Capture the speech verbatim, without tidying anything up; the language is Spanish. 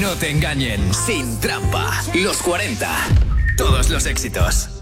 No te engañen, sin trampa. Los cuarenta. Todos los éxitos.